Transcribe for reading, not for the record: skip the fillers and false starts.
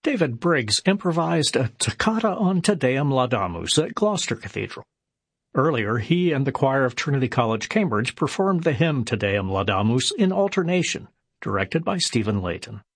David Briggs improvised a toccata on Te Deum Laudamus at Gloucester Cathedral. Earlier, he and the choir of Trinity College, Cambridge performed the hymn Te Deum Laudamus in alternation, directed by Stephen Layton.